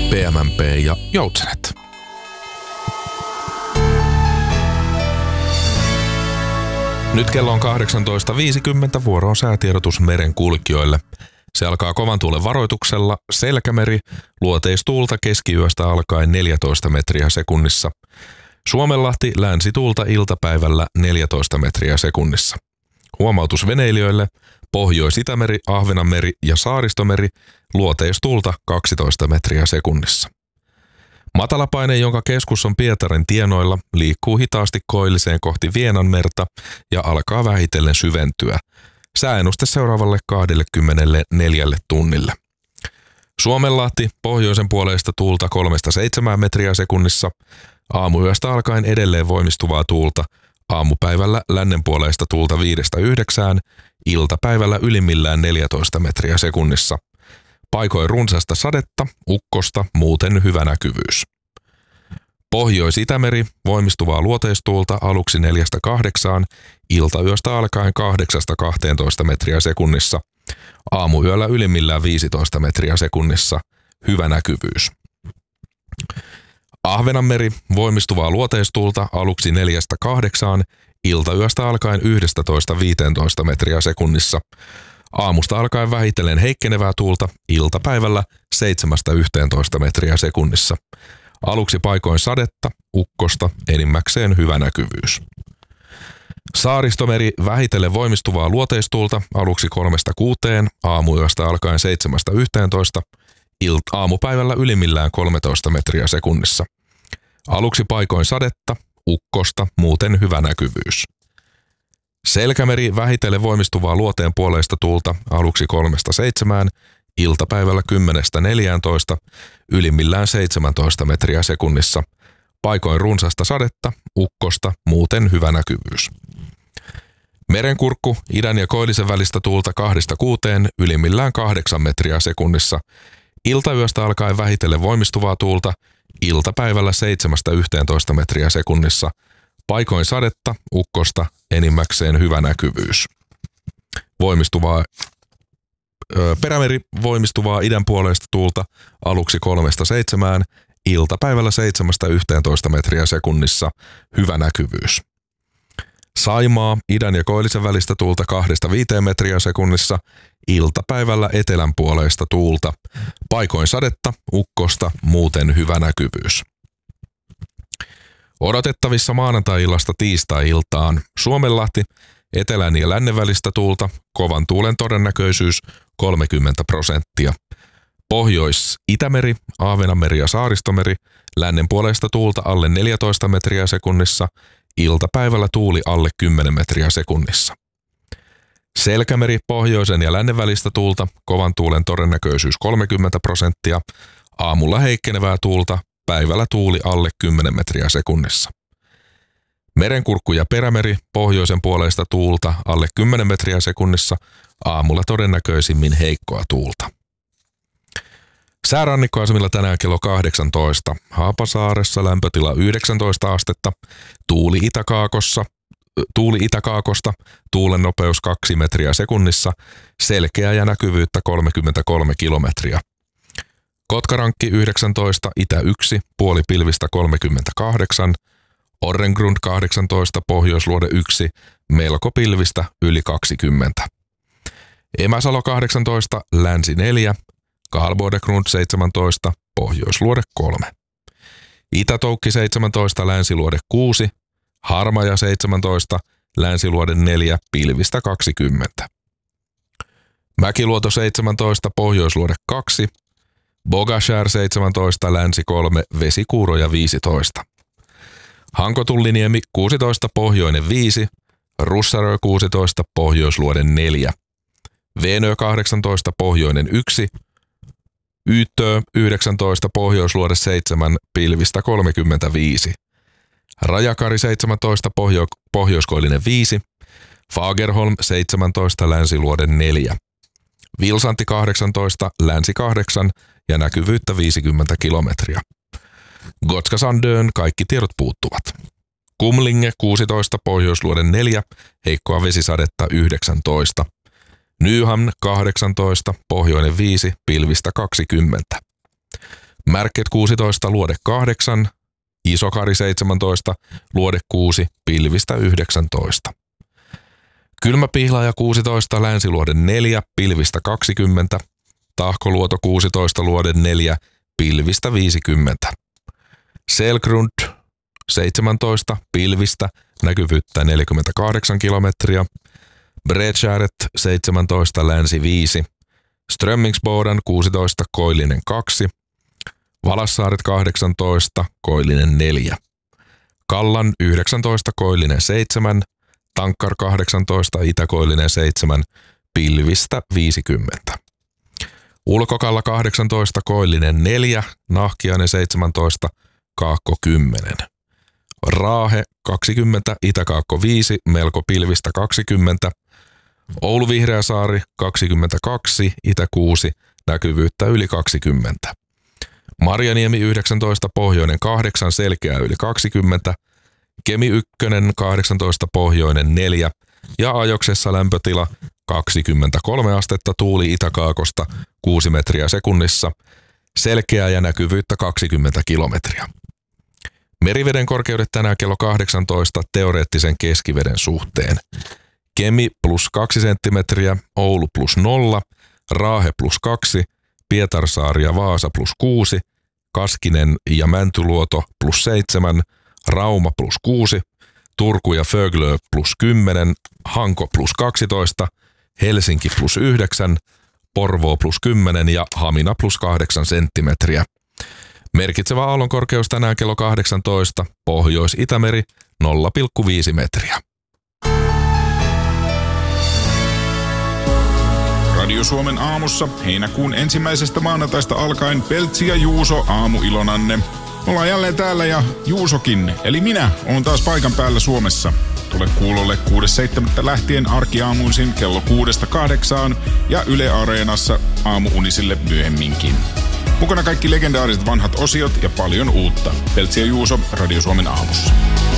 PMMP ja Joutsenet. Nyt kello on 18.50, vuoro on säätiedotus merenkulkijoille. Se alkaa kovan tuulen varoituksella. Selkämeri, luoteistuulta keskiyöstä alkaen 14 metriä sekunnissa. Suomenlahti, länsituulta iltapäivällä 14 metriä sekunnissa. Huomautus veneilijöille, Pohjois-Itämeri, Ahvenanmeri ja Saaristomeri, luoteistuulta 12 metriä sekunnissa. Matalapaine, jonka keskus on Pietarin tienoilla, liikkuu hitaasti koilliseen kohti Vienanmerta ja alkaa vähitellen syventyä. Sääennuste seuraavalle 24 tunnille. Suomenlahti, pohjoisen puoleista tuulta 3-7 metriä sekunnissa. Aamuyöstä alkaen edelleen voimistuvaa tuulta. Aamupäivällä lännenpuoleista tuulta 5-9, iltapäivällä ylimmillään 14 metriä sekunnissa. Paikoin runsasta sadetta, ukkosta, muuten hyvä näkyvyys. Pohjois-Itämeri, voimistuvaa luoteistuulta aluksi 4-8, iltayöstä alkaen 8-12 metriä sekunnissa. Aamuyöllä ylimmillään 15 metriä sekunnissa, hyvä näkyvyys. Ahvenanmeri, voimistuvaa luoteistuulta aluksi 4-8, iltayöstä alkaen 11-15 metriä sekunnissa. Aamusta alkaen vähitellen heikkenevää tuulta, iltapäivällä 7-11 metriä sekunnissa. Aluksi paikoin sadetta, ukkosta, enimmäkseen hyvä näkyvyys. Saaristomeri, vähitellen voimistuvaa luoteistuulta aluksi 3-6, aamuyöstä alkaen 7-11, aamupäivällä ylimmillään 13 metriä sekunnissa. Aluksi paikoin sadetta, ukkosta, muuten hyvä näkyvyys. Selkämeri, vähitellen voimistuvaa luoteen puoleista tuulta aluksi 3-7, iltapäivällä 10-14, ylimmillään 17 metriä sekunnissa. Paikoin runsasta sadetta, ukkosta, muuten hyvä näkyvyys. Merenkurkku, idän ja koillisen välistä tuulta 2-6, ylimmillään 8 metriä sekunnissa. Iltayöstä alkaen vähitellen voimistuvaa tuulta, iltapäivällä 7-11 metriä sekunnissa. Paikoin sadetta, ukkosta, enimmäkseen hyvä näkyvyys. Perämeri, voimistuvaa idän puoleista tuulta aluksi 3-7, iltapäivällä 7-11 metriä sekunnissa, hyvä näkyvyys. Saimaa, idän ja koillisen välistä tuulta 2-5 metriä sekunnissa, iltapäivällä etelän puoleista tuulta. Paikoin sadetta, ukkosta, muuten hyvä näkyvyys. Odotettavissa maanantai-illasta tiistai-iltaan Suomenlahti, etelän ja lännen välistä tuulta, kovan tuulen todennäköisyys 30%. Pohjois-Itämeri, Ahvenanmeri ja Saaristomeri, lännen puolesta tuulta alle 14 metriä sekunnissa, iltapäivällä tuuli alle 10 metriä sekunnissa. Selkämeri, pohjoisen ja lännen välistä tuulta, kovan tuulen todennäköisyys 30%, aamulla heikkenevää tuulta, päivällä tuuli alle 10 metriä sekunnissa. Merenkurkku ja Perämeri, pohjoisen puoleista tuulta alle 10 metriä sekunnissa, aamulla todennäköisimmin heikkoa tuulta. Säärannikkoasemilla tänään kello 18. Haapasaaressa lämpötila 19 astetta, tuuli itäkaakosta, tuulen nopeus 2 metriä sekunnissa, selkeää ja näkyvyyttä 33 kilometriä. Kotkarankki 19, itä 1, puolipilvistä 38, Orrengrund 18, pohjoisluode 1, melko pilvistä yli 20. Emäsalo 18, länsi 4, Karlbodegrund 17, pohjoisluode 3. Itätoukki 17, länsiluode 6, Harmaja 17, länsiluode 4, pilvistä 20. Mäkiluoto 17, pohjoisluode 2, Bogashär 17, länsi 3, vesikuuroja 15. Hankotulliniemi 16, pohjoinen 5, Russarö 16, pohjoisluode 4. Veenö 18, pohjoinen 1, Yyttö 19, pohjoisluode 7, pilvistä 35. Rajakari 17, pohjoiskoillinen 5, Fagerholm 17, länsiluode 4. Vilsanti 18, länsi 8 ja näkyvyyttä 50 kilometriä. Gotska Sandön kaikki tiedot puuttuvat. Kumlinge 16, pohjoisluode 4, heikkoa vesisadetta 19. Nyhamn 18, pohjoinen 5, pilvistä 20. Märket 16, luode 8, Isokari 17, luode 6, pilvistä 19. Kylmäpihlaaja 16, länsiluode 4, pilvistä 20, Tahkoluoto 16, luode 4, pilvistä 50. Selgrund 17, pilvistä, näkyvyyttä 48 kilometriä. Bredskäret 17, länsi 5, Strömmingsboden 16, koillinen 2, Valassaaret 18, koillinen 4, Kallan 19, koillinen 7, Tankkar 18, itäkoillinen 7, pilvistä 50. Ulkokalla 18, koillinen 4, Nahkiainen 17, kaakko 10. Raahe 20, itäkaakko 5, melko pilvistä 20. Oulu Vihreäsaari 22, itä 6, näkyvyyttä yli 20. Marjaniemi 19, pohjoinen 8, selkeää yli 20. Kemi 1, 18, pohjoinen 4 ja Ajoksessa lämpötila 23 astetta, tuuli itäkaakosta 6 metriä sekunnissa, selkeää ja näkyvyyttä 20 kilometriä. Meriveden korkeudet tänään kello 18 teoreettisen keskiveden suhteen. Kemi plus 2 senttimetriä, Oulu plus 0, Raahe plus 2, Pietarsaari ja Vaasa plus 6, Kaskinen ja Mäntyluoto plus 7, Rauma plus 6, Turku ja Föglö plus 10, Hanko plus 12, Helsinki plus 9, Porvoo plus 10 ja Hamina plus 8 senttimetriä. Merkitsevä aallonkorkeus tänään kello 18, Pohjois-Itämeri 0,5 metriä. Radio Suomen aamussa heinäkuun 1. maanantaista alkaen Peltsi ja Juuso aamuilonanne. Ollaan jälleen täällä ja Juusokin, eli minä, oon taas paikan päällä Suomessa. Tule kuulolle 6.7. lähtien arkiaamuisin kello 6-8 ja Yle Areenassa aamuunisille myöhemminkin. Mukana kaikki legendaariset vanhat osiot ja paljon uutta. Peltsi ja Juuso Radio Suomen aamussa.